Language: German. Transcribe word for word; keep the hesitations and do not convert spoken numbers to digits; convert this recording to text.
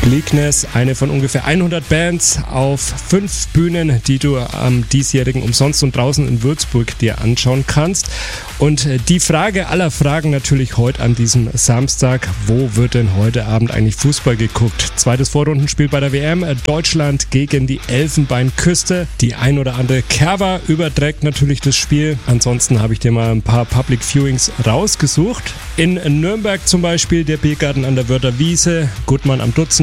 Bleakness, eine von ungefähr hundert Bands auf fünf Bühnen, die du am diesjährigen Umsonst und draußen in Würzburg dir anschauen kannst. Und die Frage aller Fragen natürlich heute an diesem Samstag: Wo wird denn heute Abend eigentlich Fußball geguckt? Zweites Vorrundenspiel bei der W M, Deutschland gegen die Elfenbeinküste. Die ein oder andere Kerber überträgt natürlich das Spiel. Ansonsten habe ich dir mal ein paar Public Viewings rausgesucht. In Nürnberg zum Beispiel der Biergarten an der Wörther Wiese, Gutmann am Dutzend,